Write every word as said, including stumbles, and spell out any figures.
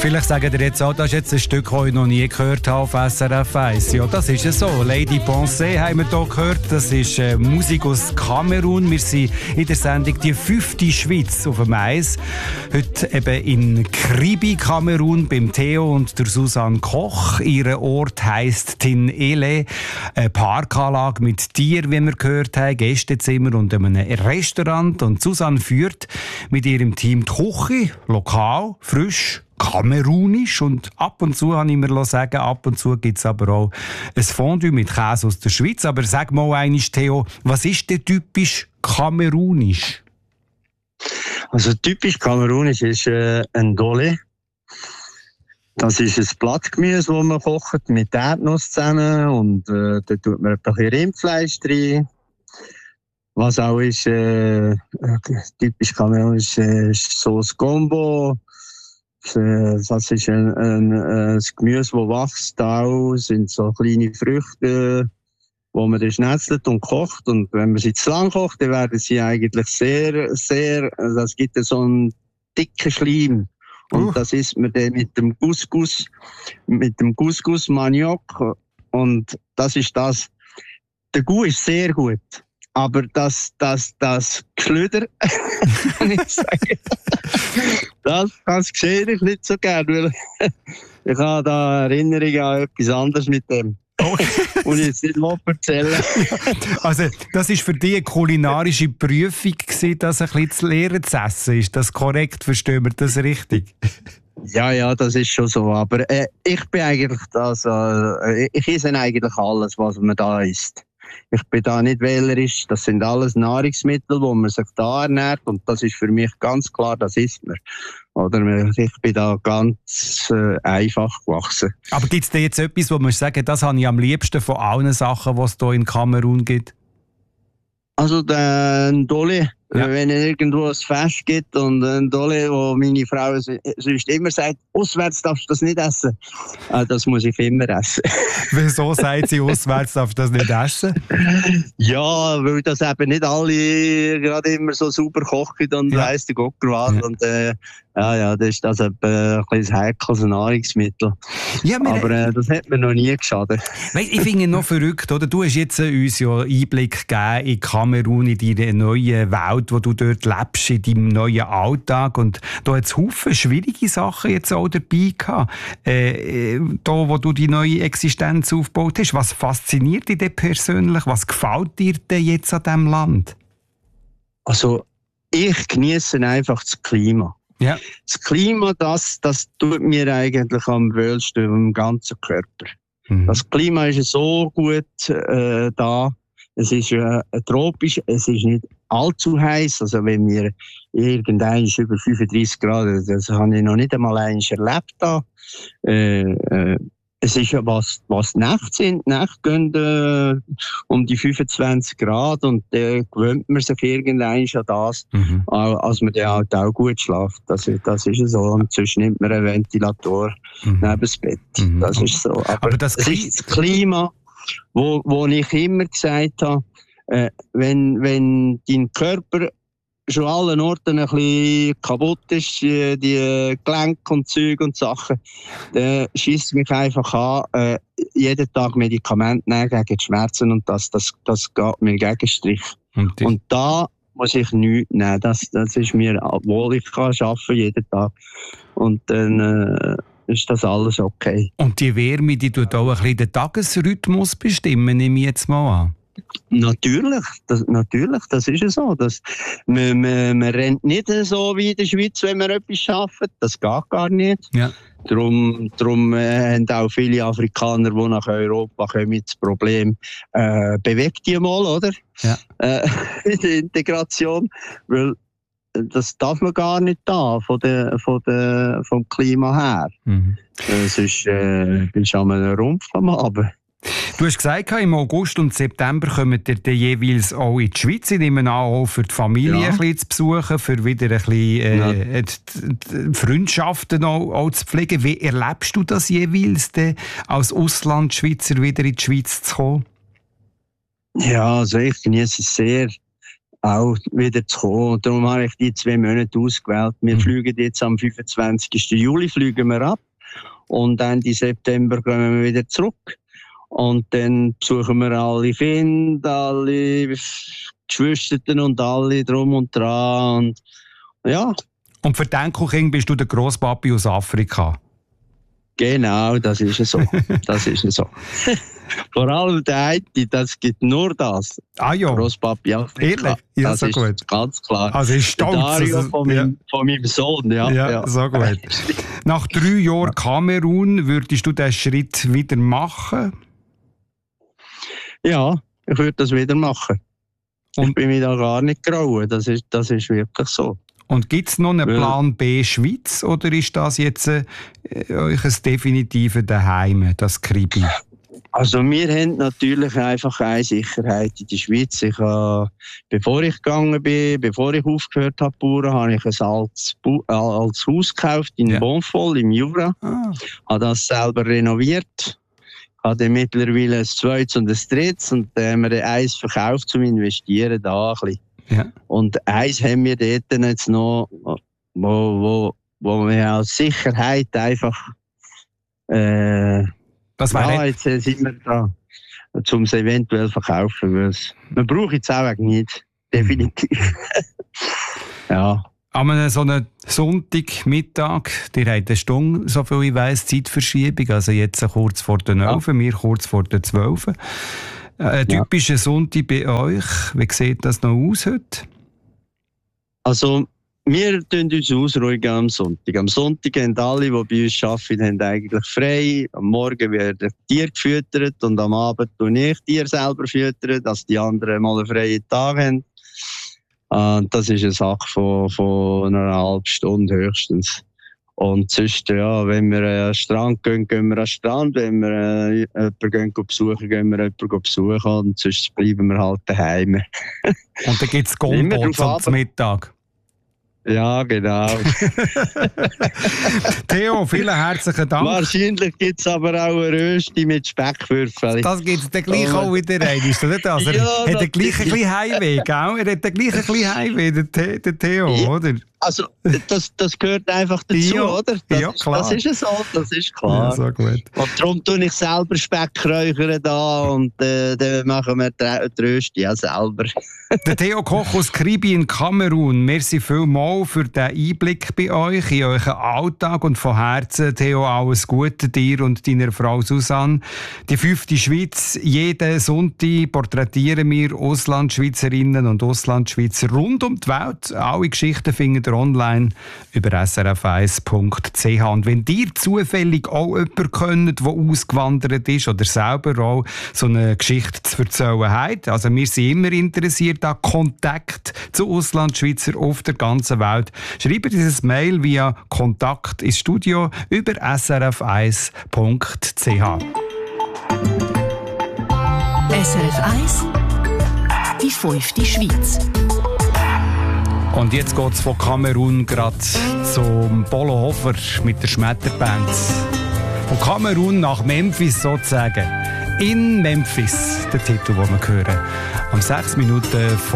Vielleicht sagen ihr jetzt auch, das ist jetzt ein Stück, das ich noch nie gehört habe auf S R F eins. Ja, das ist ja so. Lady Pensée haben wir hier gehört. Das ist äh, Musik aus Kamerun. Wir sind in der Sendung die fünfte Schweiz auf dem Eis. Heute eben in Kribi, Kamerun, beim Theo und der Susanne Koch. Ihr Ort heisst Tinele. Eine Parkanlage mit Tieren, wie wir gehört haben, Gästezimmer und einem Restaurant. Und Susanne führt mit ihrem Team die Küche, lokal, frisch, kamerunisch, und ab und zu, habe ich mir sagen, ab und zu gibt es aber auch ein Fondue mit Käse aus der Schweiz. Aber sag mal einmal, Theo, was ist denn typisch kamerunisch? Also typisch kamerunisch ist äh, ein Dole. Das ist ein Blattgemüse, das man kocht mit Erdnuss zusammen, und äh, da tut man ein bisschen Rindfleisch rein. Was auch ist äh, typisch kamerunisch, äh, ist Sauce Gombo. Das ist ein, ein, ein Gemüse, das wächst. Auch sind so kleine Früchte, wo man dann schnetzelt und kocht. Und wenn man sie zu lang kocht, dann werden sie eigentlich sehr, sehr, also es gibt so einen dicken Schleim. Und uh. das isst man dann mit dem Couscous, mit dem Couscous Maniok. Und das ist das. Der Goût ist sehr gut. Aber das, das, das Geschlüder, kann ich sagen, das, das sehe ich nicht so gerne, weil ich habe da Erinnerungen an etwas anderes mit dem. Oh. Und ich jetzt nicht mal erzählen. Also, das war für dich eine kulinarische Prüfung gewesen, das ein bisschen zu lernen zu essen. Ist das korrekt? Verstehen wir das richtig? Ja, ja, das ist schon so. Aber äh, ich bin eigentlich das, äh, ich esse eigentlich alles, was man da isst. Ich bin da nicht wählerisch. Das sind alles Nahrungsmittel, wo man sich da ernährt. Und das ist für mich ganz klar, das isst man. Oder ich bin da ganz äh, einfach gewachsen. Aber gibt es da jetzt etwas, wo man sagen, das habe ich am liebsten von allen Sachen, die es hier in Kamerun gibt? Also den Dole, ja. Wenn es irgendwo ein Fest gibt und ein Dole, wo meine Frau sonst immer sagt, auswärts darfst du das nicht essen. Ah, das muss ich immer essen. Wieso sagt sie, auswärts darfst du das nicht essen? Ja, weil das eben nicht alle gerade immer so super kochen und ja. weiss der Gott was. Ja. Und äh, ja, ja, das ist das ein, ein kleines heikles Nahrungsmittel. Ja, aber äh, das hat mir noch nie geschadet. Ich finde es noch verrückt, oder? Du hast jetzt äh, uns ja Einblick gegeben in Kamerun, in deine neue Welt, wo du dort lebst, in deinem neuen Alltag. Und da hat es viele schwierige Sachen jetzt auch dabei gehabt. Äh, da, wo du die neue Existenz aufgebaut hast. Was fasziniert dich denn persönlich? Was gefällt dir denn jetzt an diesem Land? Also, ich genieße einfach das Klima. Ja. Das Klima, das, das tut mir eigentlich am wohlsten im ganzen Körper. Mhm. Das Klima ist so gut äh, da. Es ist äh, tropisch, es ist nicht allzu heiß. Also wenn wir irgendwann über fünfunddreißig Grad, das habe ich noch nicht einmal eins erlebt da. Äh, äh, es ist ja was, was Nacht sind. Die Nacht gehen äh, um die fünfundzwanzig Grad, und äh, gewöhnt man sich irgendwann an das, mhm. als man dann halt auch gut schläft. Das, das ist so. Und sonst nimmt man einen Ventilator mhm. neben das Bett. Mhm. Das ist so. Aber, Aber das, das ist das Klima, wo, wo ich immer gesagt habe, äh, wenn, wenn dein Körper schon allen Orten ein bisschen kaputt ist, die, die Gelenke und Zeug und Sachen, dann schiesst mich einfach an, äh, jeden Tag Medikamente nehmen gegen die Schmerzen, und das, das, das geht mir gegen Strich. Und, und da muss ich nichts nehmen. Das, das ist mir, obwohl ich kann arbeiten jeden Tag. Und dann äh, ist das alles okay. Und die Wärme, die tut auch ein bisschen den Tagesrhythmus bestimmen, nehme ich jetzt mal an. Natürlich, das, natürlich, das ist ja so. Das, man, man, man rennt nicht so wie in der Schweiz, wenn man etwas arbeitet. Das geht gar nicht. Ja. Darum, darum äh, haben auch viele Afrikaner, die nach Europa kommen, das Problem, äh, bewegt die mal, oder? Ja. Äh, in der Integration. Weil das darf man gar nicht da, von der, von der, vom Klima her. Mhm. Äh, sonst äh, bist du an einem Rumpf am Abend. Du hast gesagt, im August und September kommen ihr jeweils auch in die Schweiz. Ich nehme an, auch für die Familie ja. ein bisschen zu besuchen, für wieder ein bisschen äh, ja. die Freundschaften auch, auch zu pflegen. Wie erlebst du das jeweils, denn, als Auslandschweizer wieder in die Schweiz zu kommen? Ja, also ich genieße es sehr. auch wieder zu kommen. Darum habe ich die zwei Monate ausgewählt. Wir mhm. fliegen jetzt am fünfundzwanzigsten Juli fliegen wir ab und Ende September gehen wir wieder zurück. Und dann besuchen wir alle Finden, alle Geschwister und alle drum und dran. Und, ja. Und für den Kuchen bist du der Grosspapi aus Afrika? Genau, das ist es so. Das ist es so. Vor allem der eine, das gibt nur das. Ah ja. Grosspapi Afrika. Ehrlich? Ja, das so ist gut. Ganz klar. Also ist stolz. Dario also, von, ja. meinem, von meinem Sohn, ja. Ja, ja. so gut. Nach drei Jahren Kamerun, würdest du diesen Schritt wieder machen? Ja, ich würde das wieder machen. Und ich bin mir da gar nicht grauen. Das ist, das ist wirklich so. Und gibt es noch einen Plan B Schweiz oder ist das jetzt äh, euch ein definitives Daheim, das Kribi? Also wir haben natürlich einfach eine Sicherheit in der Schweiz. Ich, äh, bevor ich gegangen bin, bevor ich aufgehört habe, Bauern, habe ich ein altes, Bu- äh, altes Haus gekauft in ja. Bonfol im Jura. Ah. Habe das selber renoviert. Habe dann mittlerweile ein zweites und ein drittes und dann haben wir eins verkauft zum Investieren da ein bisschen. Ja. Und eins haben wir dort jetzt noch, wo, wo, wo wir als Sicherheit einfach äh, das war ja, jetzt sind wir da, um es eventuell zu verkaufen. Man braucht es auch nicht, definitiv. Ja. An so einem Sonntagmittag, ihr habt eine Stunde, so viel ich weiss, Zeitverschiebung, also jetzt kurz vor der neun, ja. wir kurz vor der zwölf. Ein typischer ja. Sonntag bei euch, wie sieht das noch aus heute? Also, wir tun uns ausruhigen am Sonntag. Am Sonntag haben alle, die bei uns arbeiten, haben eigentlich frei. Am Morgen werden Tiere gefüttert und am Abend tue ich Tiere selber füttern, dass die anderen mal einen freien Tag haben. Und das ist eine Sache von, von einer halben Stunde höchstens. Und sonst, ja, wenn wir an den Strand gehen, gehen wir an den Strand. Wenn wir äh, jemanden gehen besuchen, gehen wir jemanden besuchen. Und sonst bleiben wir halt daheim. Und dann gibt es Goldbots zum Mittag. Ja, genau. Theo, vielen herzlichen Dank. Wahrscheinlich gibt es aber auch eine Rösti mit Speckwürfeln. Das gibt es dann gleich oh. auch wieder rein, ist das nicht das? Er ja, hat den gleichen kleinen Heimweh, gell? Er hat den gleichen kleinen Heimweh, der, The- der Theo, ja. oder? Also, das, das gehört einfach dazu, ja. oder? Das, ja, klar. Das ist so, das ist klar. Ja, so gut. Und darum tue ich selber Speckräuchern da und äh, dann machen wir die Rösti ja selber. Der Theo Koch aus Kribi in Kamerun, merci vielmals für den Einblick bei euch, in euren Alltag und von Herzen, Theo, alles Gute dir und deiner Frau Susanne. Die fünfte Schweiz, jeden Sonntag porträtieren wir Auslandschweizerinnen und Auslandschweizer rund um die Welt. Alle Geschichten findet ihr online über s r f eins punkt c h. Und wenn ihr zufällig auch jemanden kennt, der ausgewandert ist oder selber auch so eine Geschichte zu erzählen hat, also wir sind immer interessiert an Kontakt zu Auslandschweizer auf der ganzen Welt, schreibt dieses Mail via Kontakt ins Studio über s r f eins punkt c h. S R F eins, die fünfte Schweiz. Und jetzt geht es von Kamerun gerade zum Polo Hofer mit der Schmetterband. Von Kamerun nach Memphis sozusagen. In Memphis, der Titel, den wir hören. Am sechs Minuten